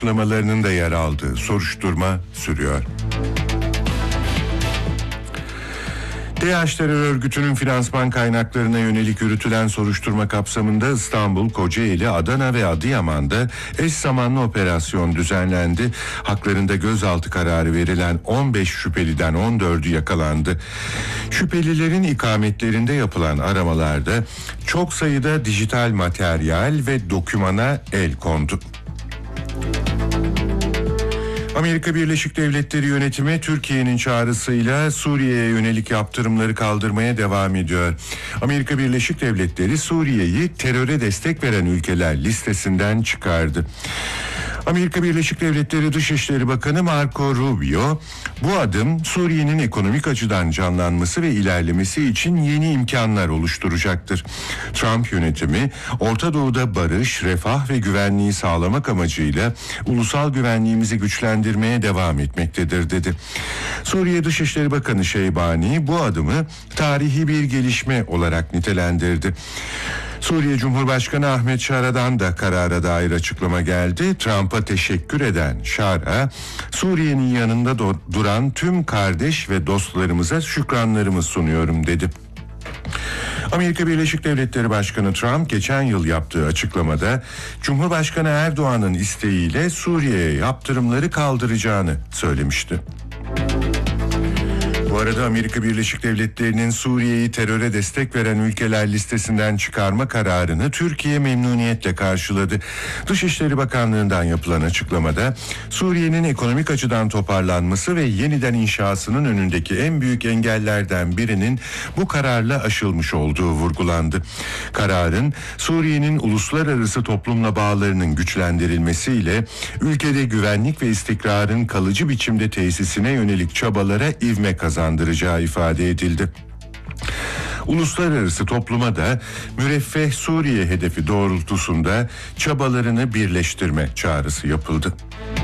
açıklamalarının da yer aldığı soruşturma sürüyor. DAEŞ terör örgütünün finansman kaynaklarına yönelik yürütülen soruşturma kapsamında İstanbul, Kocaeli, Adana ve Adıyaman'da eş zamanlı operasyon düzenlendi. Haklarında gözaltı kararı verilen 15 şüpheliden 14'ü yakalandı. Şüphelilerin ikametlerinde yapılan aramalarda çok sayıda dijital materyal ve dokümana el kondu. Amerika Birleşik Devletleri yönetimi Türkiye'nin çağrısıyla Suriye'ye yönelik yaptırımları kaldırmaya devam ediyor. Amerika Birleşik Devletleri Suriye'yi teröre destek veren ülkeler listesinden çıkardı. Amerika Birleşik Devletleri Dışişleri Bakanı Marco Rubio, bu adım Suriye'nin ekonomik açıdan canlanması ve ilerlemesi için yeni imkanlar oluşturacaktır. Trump yönetimi, Orta Doğu'da barış, refah ve güvenliği sağlamak amacıyla ulusal güvenliğimizi güçlendirmeye devam etmektedir, dedi. Suriye Dışişleri Bakanı Şeybani bu adımı tarihi bir gelişme olarak nitelendirdi. Suriye Cumhurbaşkanı Ahmet Şara'dan da karara dair açıklama geldi. Trump'a teşekkür eden Şara, Suriye'nin yanında duran tüm kardeş ve dostlarımıza şükranlarımı sunuyorum, dedi. Amerika Birleşik Devletleri Başkanı Trump geçen yıl yaptığı açıklamada Cumhurbaşkanı Erdoğan'ın isteğiyle Suriye'ye yaptırımları kaldıracağını söylemişti. Bu arada Amerika Birleşik Devletleri'nin Suriye'yi teröre destek veren ülkeler listesinden çıkarma kararını Türkiye memnuniyetle karşıladı. Dışişleri Bakanlığı'ndan yapılan açıklamada Suriye'nin ekonomik açıdan toparlanması ve yeniden inşasının önündeki en büyük engellerden birinin bu kararla aşılmış olduğu vurgulandı. Kararın Suriye'nin uluslararası toplumla bağlarının güçlendirilmesiyle ülkede güvenlik ve istikrarın kalıcı biçimde tesisine yönelik çabalara ivme kazandıracağı ifade edildi. Uluslararası topluma da müreffeh Suriye hedefi doğrultusunda çabalarını birleştirme çağrısı yapıldı.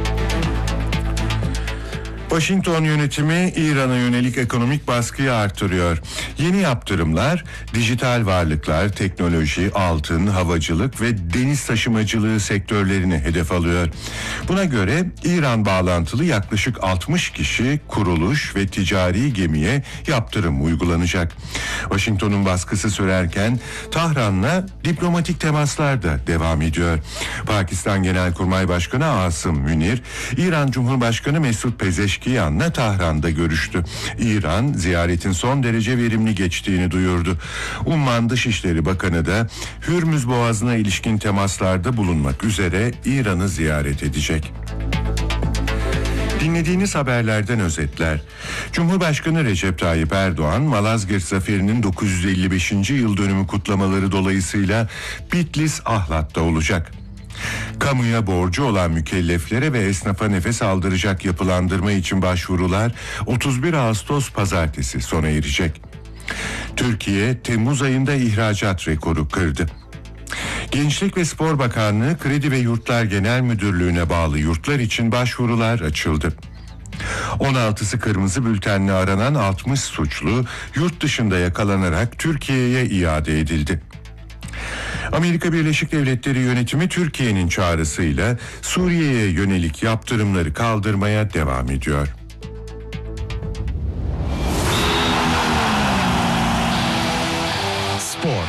Washington yönetimi İran'a yönelik ekonomik baskıyı artırıyor. Yeni yaptırımlar dijital varlıklar, teknoloji, altın, havacılık ve deniz taşımacılığı sektörlerini hedef alıyor. Buna göre İran bağlantılı yaklaşık 60 kişi, kuruluş ve ticari gemiye yaptırım uygulanacak. Washington'un baskısı sürerken Tahran'la diplomatik temaslar da devam ediyor. Pakistan Genelkurmay Başkanı Asım Münir, İran Cumhurbaşkanı Mesut Pezeşkiyan'la Tahran'da görüştü. İran ziyaretin son derece verimli geçtiğini duyurdu. Umman Dışişleri Bakanı da Hürmüz Boğazı'na ilişkin temaslarda bulunmak üzere İran'ı ziyaret edecek. Dinlediğiniz haberlerden özetler. Cumhurbaşkanı Recep Tayyip Erdoğan, Malazgirt Zaferi'nin 955. yıl dönümü kutlamaları dolayısıyla Bitlis Ahlat'ta olacak. Kamuya borcu olan mükelleflere ve esnafa nefes aldıracak yapılandırma için başvurular 31 Ağustos Pazartesi sona erecek. Türkiye, Temmuz ayında ihracat rekoru kırdı. Gençlik ve Spor Bakanlığı Kredi ve Yurtlar Genel Müdürlüğü'ne bağlı yurtlar için başvurular açıldı. 16'sı kırmızı bültenle aranan 60 suçlu yurt dışında yakalanarak Türkiye'ye iade edildi. Amerika Birleşik Devletleri yönetimi Türkiye'nin çağrısıyla Suriye'ye yönelik yaptırımları kaldırmaya devam ediyor. Spor.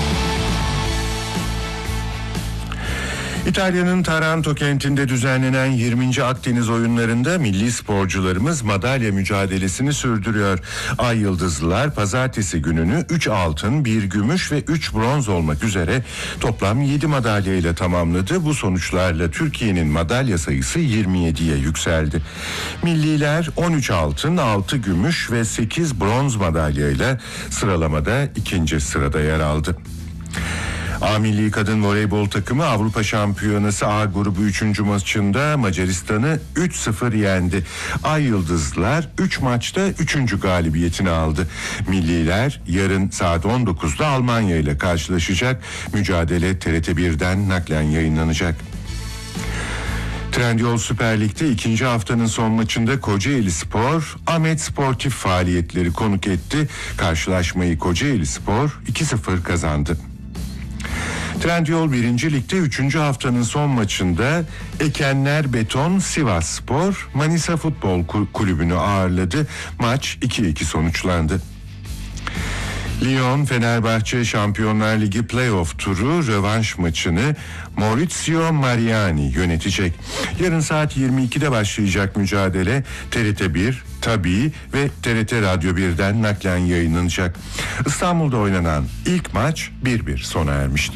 İtalya'nın Taranto kentinde düzenlenen 20. Akdeniz oyunlarında milli sporcularımız madalya mücadelesini sürdürüyor. Ay Yıldızlılar pazartesi gününü 3 altın, 1 gümüş ve 3 bronz olmak üzere toplam 7 madalya ile tamamladı. Bu sonuçlarla Türkiye'nin madalya sayısı 27'ye yükseldi. Milliler 13 altın, 6 gümüş ve 8 bronz madalya ile sıralamada 2. sırada yer aldı. A Milli Kadın Voleybol takımı Avrupa Şampiyonası A grubu 3. maçında Macaristan'ı 3-0 yendi. Ay Yıldızlılar 3 maçta 3. galibiyetini aldı. Milliler yarın saat 19'da Almanya ile karşılaşacak. Mücadele TRT1'den naklen yayınlanacak. Trendyol Süper Lig'de 2. haftanın son maçında Kocaeli Spor, Ahmet Sportif faaliyetleri konuk etti. Karşılaşmayı Kocaeli Spor 2-0 kazandı. Trendyol 1. Lig'de 3. haftanın son maçında Ekenler Beton Sivasspor Manisa Futbol Kulübü'nü ağırladı. Maç 2-2 sonuçlandı. Lyon Fenerbahçe Şampiyonlar Ligi playoff turu rövanş maçını Maurizio Mariani yönetecek. Yarın saat 22'de başlayacak mücadele TRT 1, Tabii ve TRT Radyo 1'den naklen yayınlanacak. İstanbul'da oynanan ilk maç 1-1 sona ermişti.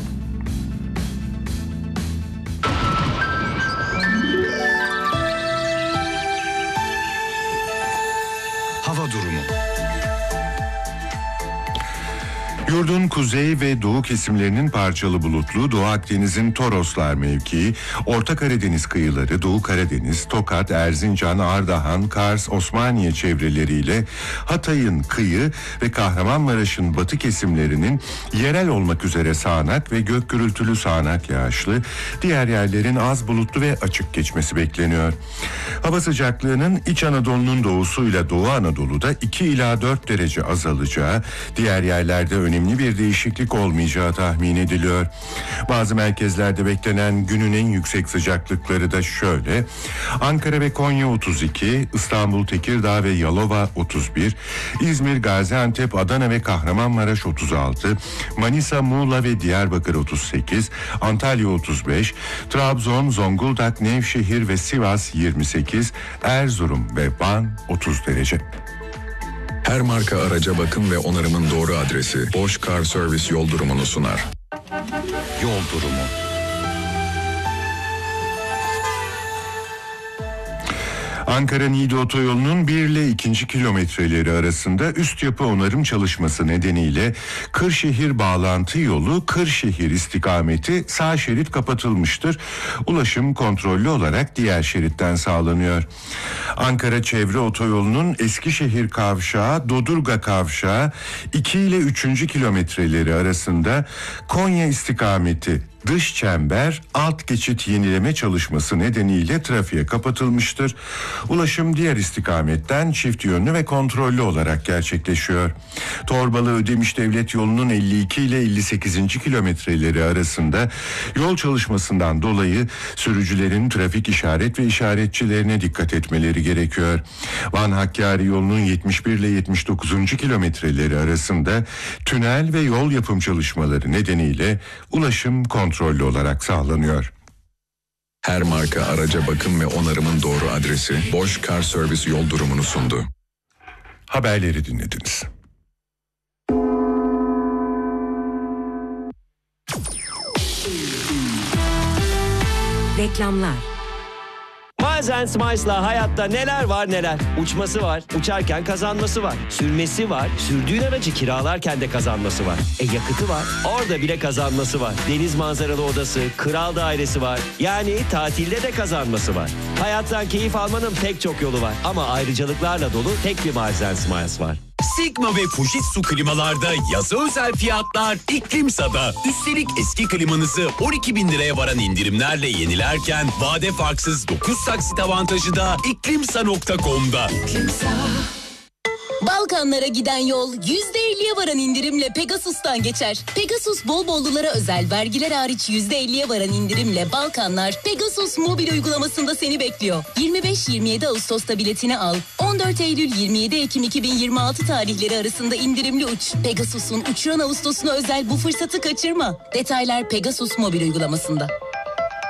Hava durumu. Yurdun kuzey ve doğu kesimlerinin parçalı bulutlu, Doğu Akdeniz'in Toroslar mevkii, Orta Karadeniz kıyıları, Doğu Karadeniz, Tokat, Erzincan, Ardahan, Kars, Osmaniye çevreleriyle Hatay'ın kıyı ve Kahramanmaraş'ın batı kesimlerinin yerel olmak üzere sağanak ve gök gürültülü sağanak yağışlı, diğer yerlerin az bulutlu ve açık geçmesi bekleniyor. Hava sıcaklığının İç Anadolu'nun doğusuyla Doğu Anadolu'da 2 ila 4 derece azalacağı, diğer yerlerde önemli bir değişiklik olmayacağı tahmin ediliyor. Bazı merkezlerde beklenen günün en yüksek sıcaklıkları da şöyle: Ankara ve Konya 32, İstanbul, Tekirdağ ve Yalova 31, İzmir, Gaziantep, Adana ve Kahramanmaraş 36, Manisa, Muğla ve Diyarbakır 38, Antalya 35, Trabzon, Zonguldak, Nevşehir ve Sivas 28, Erzurum ve Van 30 derece. Her marka araca bakım ve onarımın doğru adresi Bosch Car Service yol durumunu sunar. Yol durumu. Ankara-Niğde otoyolunun 1 ile 2. kilometreleri arasında üst yapı onarım çalışması nedeniyle Kırşehir bağlantı yolu Kırşehir istikameti sağ şerit kapatılmıştır. Ulaşım kontrollü olarak diğer şeritten sağlanıyor. Ankara çevre otoyolunun Eskişehir kavşağı Dodurga kavşağı 2 ile 3. kilometreleri arasında Konya istikameti dış çember alt geçit yenileme çalışması nedeniyle trafiğe kapatılmıştır. Ulaşım diğer istikametten çift yönlü ve kontrollü olarak gerçekleşiyor. Torbalı Ödemiş Devlet Yolu'nun 52 ile 58. kilometreleri arasında yol çalışmasından dolayı sürücülerin trafik işaret ve işaretçilerine dikkat etmeleri gerekiyor. Van Hakkari yolunun 71 ile 79. kilometreleri arasında tünel ve yol yapım çalışmaları nedeniyle ulaşım kontrollü olarak sağlanıyor. Her marka araca bakım ve onarımın doğru adresi Bosch Car Service yol durumunu sundu. Haberleri dinlediniz. Reklamlar. Miles & Smiles'la hayatta neler var neler. Uçması var, uçarken kazanması var. Sürmesi var, sürdüğün aracı kiralarken de kazanması var. Yakıtı var, orada bile kazanması var. Deniz manzaralı odası, kral dairesi var. Yani tatilde de kazanması var. Hayattan keyif almanın pek çok yolu var. Ama ayrıcalıklarla dolu tek bir Miles & Smiles var. Sigma ve Fujitsu klimalarda yaza özel fiyatlar İklimsa'da. Üstelik eski klimanızı 12.000 liraya varan indirimlerle yenilerken vade farksız 9 taksit avantajı da iklimsa.com'da. Balkanlara giden yol %50'ye varan indirimle Pegasus'tan geçer. Pegasus bol bollulara özel vergiler hariç %50'ye varan indirimle Balkanlar Pegasus mobil uygulamasında seni bekliyor. 25-27 Ağustos'ta biletini al. 14 Eylül-27 Ekim 2026 tarihleri arasında indirimli uç. Pegasus'un uçuran Ağustos'una özel bu fırsatı kaçırma. Detaylar Pegasus mobil uygulamasında.